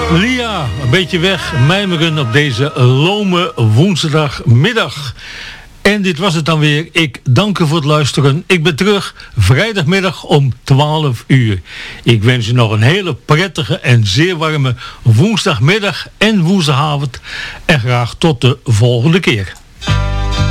Lia, een beetje weg, mijmeren op deze lome woensdagmiddag. En dit was het dan weer. Ik dank u voor het luisteren. Ik ben terug vrijdagmiddag om 12 uur. Ik wens u nog een hele prettige en zeer warme woensdagmiddag en woensdagavond. En graag tot de volgende keer.